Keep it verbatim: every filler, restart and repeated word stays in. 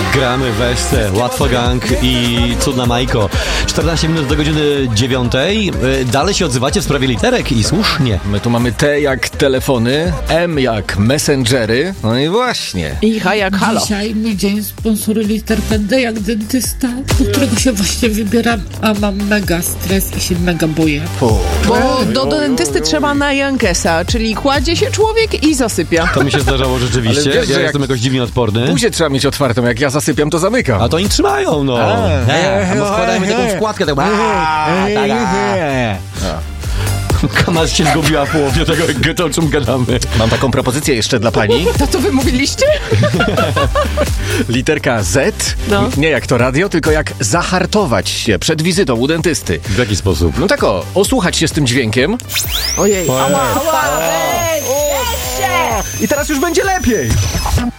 Gramy weźce, Łatwo Gang i Cudna Majko. czternaście minut do godziny dziewiątej. Dalej się odzywacie w sprawie literek i słusznie. My tu mamy T jak telefony, M jak messengery, no i właśnie. I H jak halo. Dzisiaj mój dzień sponsoruje literkę D jak dentysta, do którego się właśnie wybieram, a mam mega stres i się mega boję. O. Bo do, do dentysty trzeba na Jankesa, czyli kładzie się człowiek i zasypia. To mi się zdarzało rzeczywiście. Ale wiesz, że ja jak- jestem jakoś dziwnie odporny. Buzię trzeba mieć otwartą, jak ja zasypiam, to zamykam. A to oni trzymają, no. A, E, a e, bo wkładajmy e, taką e, wkładkę, tak. e, a, tak, a. Kamas się zgubiła w połowie tego, jak- o czym gadamy. Mam taką propozycję jeszcze dla pani. To co wy mówiliście? Literka Z, No. nie jak to radio, tylko jak zahartować się przed wizytą u dentysty. W jaki sposób? No tak o, osłuchać się z tym dźwiękiem. Ojej. I teraz już będzie lepiej.